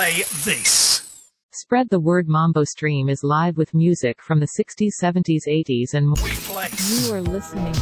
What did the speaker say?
play this. Spread the word. Mambo Stream is live with music from the 60s, 70s, 80s and more. We place. You are listening